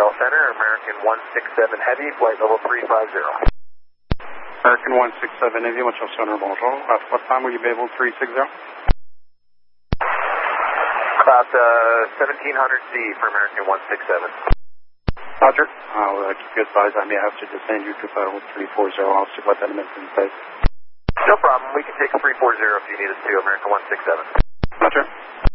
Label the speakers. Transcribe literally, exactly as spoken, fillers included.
Speaker 1: Hotel Center, American one six seven Heavy, flight level three five zero.
Speaker 2: American one six seven Heavy, Montreal Center, bonjour. At what time will you be able three six zero?
Speaker 1: About uh, seventeen hundred C for American one six seven.
Speaker 2: Roger. I'll uh, keep you advised. I may have to descend you to Federal three four zero. I'll see what elements in place.
Speaker 1: No problem. We can take a three four zero if you need us to, American one six seven.
Speaker 2: Roger.